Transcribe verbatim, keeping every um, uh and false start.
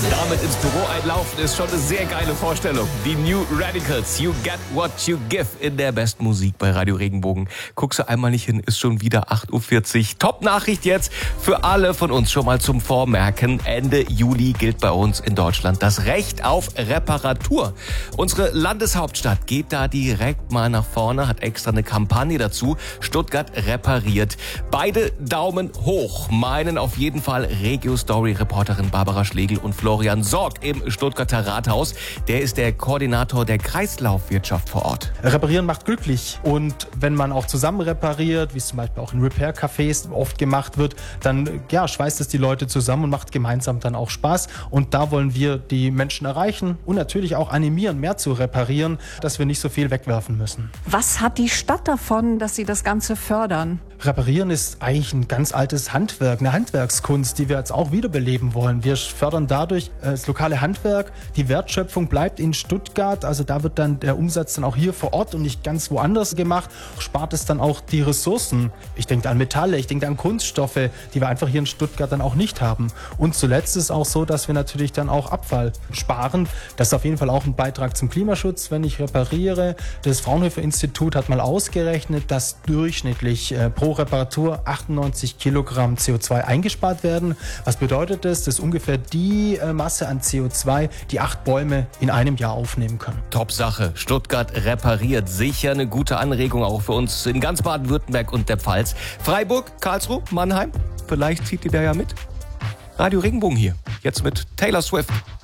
Damit ins Büro einlaufen ist schon eine sehr geile Vorstellung. Die New Radicals, You Get What You Give in der besten Musik bei Radio Regenbogen. Guckst du einmal nicht hin, ist schon wieder acht Uhr vierzig. Top-Nachricht jetzt für alle von uns schon mal zum Vormerken. Ende Juli gilt bei uns in Deutschland das Recht auf Reparatur. Unsere Landeshauptstadt geht da direkt mal nach vorne, hat extra eine Kampagne dazu. Stuttgart repariert. Beide Daumen hoch meinen auf jeden Fall Regio-Story-Reporterin Barbara Schlegel und Florian Sorg im Stuttgarter Rathaus. Der ist der Koordinator der Kreislaufwirtschaft vor Ort. Reparieren macht glücklich und wenn man auch zusammen repariert, wie es zum Beispiel auch in Repair-Cafés oft gemacht wird, dann ja, schweißt es die Leute zusammen und macht gemeinsam dann auch Spaß. Und da wollen wir die Menschen erreichen und natürlich auch animieren, mehr zu reparieren, dass wir nicht so viel wegwerfen müssen. Was hat die Stadt davon, dass Sie das Ganze fördern? Reparieren ist eigentlich ein ganz altes Handwerk, eine Handwerkskunst, die wir jetzt auch wiederbeleben wollen. Wir fördern dadurch das lokale Handwerk. Die Wertschöpfung bleibt in Stuttgart, also da wird dann der Umsatz dann auch hier vor Ort und nicht ganz woanders gemacht. Spart es dann auch die Ressourcen. Ich denke an Metalle, ich denke an Kunststoffe, die wir einfach hier in Stuttgart dann auch nicht haben. Und zuletzt ist es auch so, dass wir natürlich dann auch Abfall sparen. Das ist auf jeden Fall auch ein Beitrag zum Klimaschutz, wenn ich repariere. Das Fraunhofer-Institut hat mal ausgerechnet, dass durchschnittlich äh, pro Reparatur achtundneunzig Kilogramm C O zwei eingespart werden. Was bedeutet das? Das ist ungefähr die äh, Masse an C O zwei, die acht Bäume in einem Jahr aufnehmen können. Top-Sache. Stuttgart repariert. Sicher eine gute Anregung auch für uns in ganz Baden-Württemberg und der Pfalz. Freiburg, Karlsruhe, Mannheim. Vielleicht zieht ihr da ja mit. Radio Regenbogen hier. Jetzt mit Taylor Swift.